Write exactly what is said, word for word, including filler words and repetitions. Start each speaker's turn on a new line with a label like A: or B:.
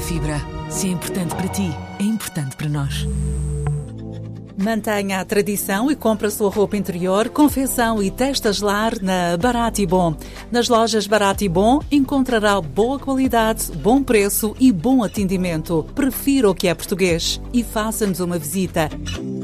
A: Fibra. Se é importante para ti, é importante para nós.
B: Mantenha a tradição e compre a sua roupa interior, confecção e testas lar na Barato e Bom. Nas lojas Barato e Bom encontrará boa qualidade, bom preço e bom atendimento. Prefira o que é português e faça-nos uma visita.